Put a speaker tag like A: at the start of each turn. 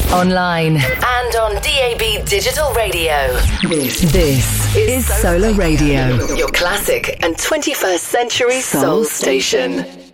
A: online, and on DAB Digital Radio. This is Solar Radio, your classic and 21st century soul station.